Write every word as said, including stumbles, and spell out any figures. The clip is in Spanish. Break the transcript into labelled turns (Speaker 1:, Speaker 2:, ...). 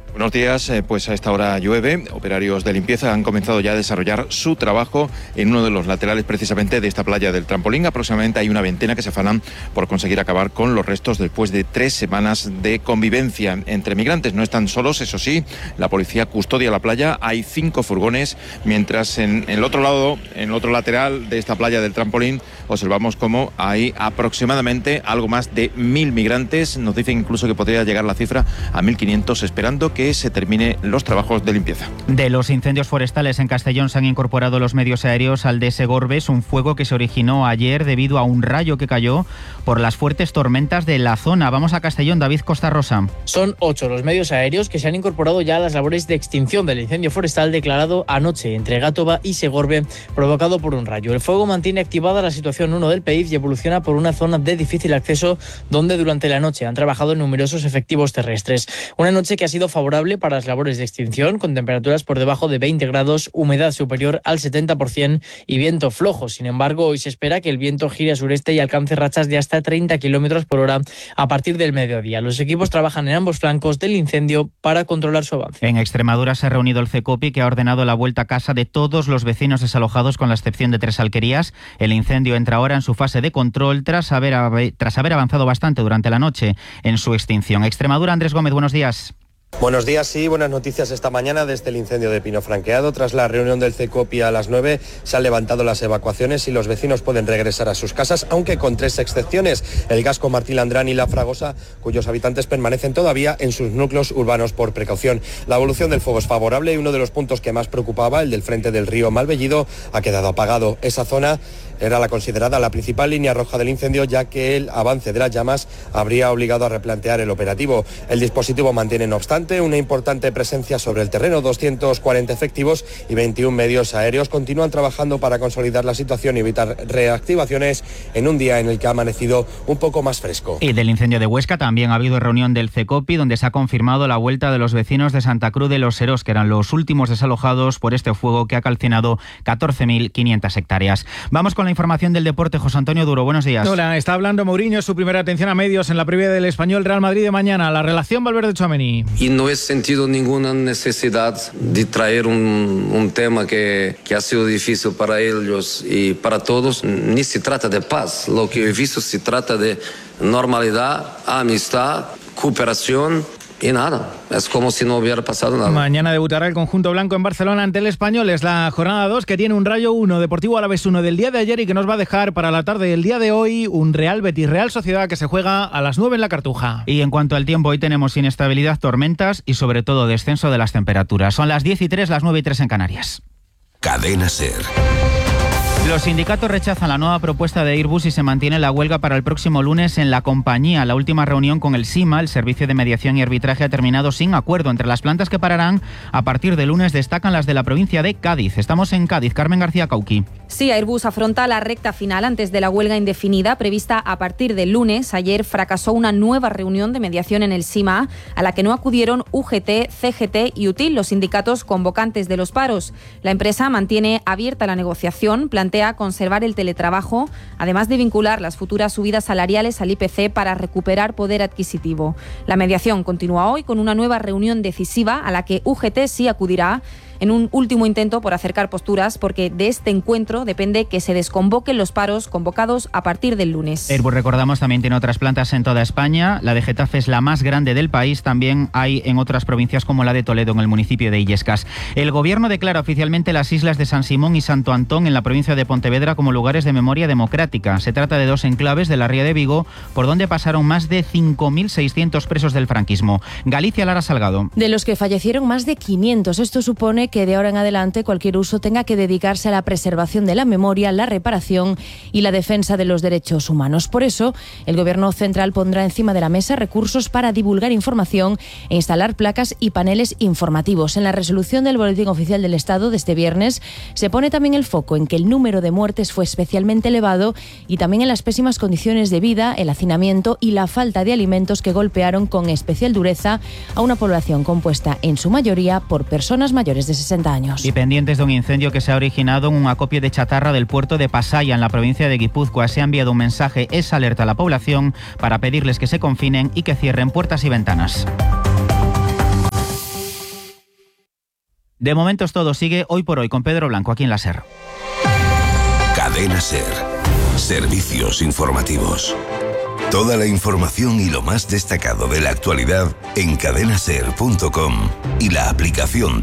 Speaker 1: Buenos días, eh, pues a esta hora llueve. Operarios de limpieza han comenzado ya a desarrollar su trabajo en uno de los laterales precisamente de esta playa del Trampolín. Aproximadamente hay una veintena que se afanan por conseguir acabar con los restos después de tres semanas de convivencia entre migrantes. No están solos, eso sí, la policía custodia la playa, hay cinco furgones, mientras en, en el otro lado, en el otro lateral de esta playa del Trampolín, observamos cómo hay aproximadamente algo más de mil migrantes. Nos dicen incluso que podría llegar la cifra a mil quinientos, esperando que se termine los trabajos de limpieza.
Speaker 2: De los incendios forestales en Castellón se han incorporado los medios aéreos al de Segorbes, un fuego que se originó ayer debido a un rayo que cayó por las fuertes tormentas de la zona. Vamos a Castellón, David Costa Rosa.
Speaker 3: Son ocho los medios aéreos que se han incorporado ya a las labores de extinción del incendio forestal declarado anoche entre Gátova y Segorbe, provocado por un rayo. El fuego mantiene activada la situación uno del P I F y evoluciona por una zona de difícil acceso donde durante la noche han trabajado numerosos efectivos terrestres. Una noche que ha sido favorable para las labores de extinción, con temperaturas por debajo de veinte grados, humedad superior al setenta por ciento y viento flojo. Sin embargo, hoy se espera que el viento gire a sureste y alcance rachas de hasta treinta kilómetros por hora a partir del mediodía. Los equipos trabajan en ambos flancos del incendio para controlar su avance.
Speaker 2: En Extremadura se ha reunido el CECOPI, que ha ordenado la vuelta a casa de todos los vecinos desalojados, con la excepción de tres alquerías. El incendio entra ahora en su fase de control tras haber, tras haber avanzado bastante durante la noche en su extinción. Extremadura, Andrés Gómez, buenos días.
Speaker 4: Buenos días, sí, buenas noticias esta mañana desde el incendio de Pino Franqueado. Tras la reunión del CECOPI a las nueve se han levantado las evacuaciones y los vecinos pueden regresar a sus casas, aunque con tres excepciones: el Gasco, Martí Landrán y La Fragosa, cuyos habitantes permanecen todavía en sus núcleos urbanos por precaución. La evolución del fuego es favorable y uno de los puntos que más preocupaba, el del frente del río Malvellido, ha quedado apagado. Esa zona era la considerada la principal línea roja del incendio, ya que el avance de las llamas habría obligado a replantear el operativo. El dispositivo mantiene, no obstante, una importante presencia sobre el terreno. doscientos cuarenta efectivos y veintiún medios aéreos continúan trabajando para consolidar la situación y evitar reactivaciones en un día en el que ha amanecido un poco más fresco.
Speaker 2: Y del incendio de Huesca también ha habido reunión del CECOPI, donde se ha confirmado la vuelta de los vecinos de Santa Cruz de los Serós, que eran los últimos desalojados por este fuego que ha calcinado catorce mil quinientas hectáreas. Vamos con la información del deporte. José Antonio Duro, buenos días.
Speaker 5: Hola, está hablando Mourinho, su primera atención a medios en la previa del Español Real Madrid de mañana. La relación Valverde-Tchouaméni.
Speaker 6: Y no he sentido ninguna necesidad de traer un, un tema que, que ha sido difícil para ellos y para todos. Ni se trata de paz. Lo que he visto se trata de normalidad, amistad, cooperación. Y nada, es como si no hubiera pasado nada.
Speaker 5: Mañana debutará el conjunto blanco en Barcelona ante el Español. Es la jornada dos, que tiene un Rayo uno, Deportivo Alavés uno del día de ayer, y que nos va a dejar para la tarde del día de hoy un Real Betis Real Sociedad, que se juega a las nueve en la Cartuja.
Speaker 2: Y en cuanto al tiempo, hoy tenemos inestabilidad, tormentas y sobre todo descenso de las temperaturas. Son las diez y tres, las nueve y tres en Canarias.
Speaker 7: Cadena SER.
Speaker 2: Los sindicatos rechazan la nueva propuesta de Airbus y se mantiene la huelga para el próximo lunes en la compañía. La última reunión con el SIMA, el Servicio de Mediación y Arbitraje, ha terminado sin acuerdo. Entre las plantas que pararán a partir de lunes destacan las de la provincia de Cádiz. Estamos en Cádiz. Carmen García Cauqui.
Speaker 8: Sí, Airbus afronta la recta final antes de la huelga indefinida prevista a partir del lunes. Ayer fracasó una nueva reunión de mediación en el SIMA, a la que no acudieron U G T, C G T y U T I L, los sindicatos convocantes de los paros. La empresa mantiene abierta la negociación, plantea conservar el teletrabajo, además de vincular las futuras subidas salariales al I P C para recuperar poder adquisitivo. La mediación continúa hoy con una nueva reunión decisiva a la que U G T sí acudirá, en un último intento por acercar posturas, porque de este encuentro depende que se desconvoquen los paros convocados a partir del lunes.
Speaker 2: Airbus, recordamos, también tiene otras plantas en toda España. La de Getafe es la más grande del país. También hay en otras provincias como la de Toledo, en el municipio de Illescas. El Gobierno declara oficialmente las islas de San Simón y Santo Antón en la provincia de Pontevedra como lugares de memoria democrática. Se trata de dos enclaves de la Ría de Vigo, por donde pasaron más de cinco mil seiscientos presos del franquismo. Galicia, Lara Salgado.
Speaker 9: De los que fallecieron más de quinientos. Esto supone que de ahora en adelante cualquier uso tenga que dedicarse a la preservación de la memoria, la reparación y la defensa de los derechos humanos. Por eso, el Gobierno central pondrá encima de la mesa recursos para divulgar información e instalar placas y paneles informativos. En la resolución del Boletín Oficial del Estado de este viernes se pone también el foco en que el número de muertes fue especialmente elevado y también en las pésimas condiciones de vida, el hacinamiento y la falta de alimentos que golpearon con especial dureza a una población compuesta en su mayoría por personas mayores de sesenta años.
Speaker 2: Y pendientes de un incendio que se ha originado en un acopio de chatarra del puerto de Pasaia, en la provincia de Guipúzcoa. Se ha enviado un mensaje, es alerta a la población, para pedirles que se confinen y que cierren puertas y ventanas. De momento es todo. Sigue Hoy por Hoy con Pedro Blanco aquí en la SER.
Speaker 7: Cadena SER. Servicios informativos. Toda la información y lo más destacado de la actualidad en cadena ser punto com y la aplicación